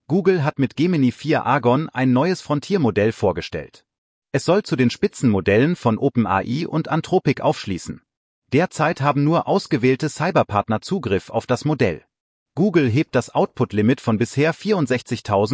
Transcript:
Google hat mit Gemini 4 Argon ein neues Frontiermodell vorgestellt. Es soll zu den Spitzenmodellen von OpenAI und Anthropic aufschließen. Derzeit haben nur ausgewählte Cyberpartner Zugriff auf das Modell. Google hebt das Output-Limit von bisher 64.000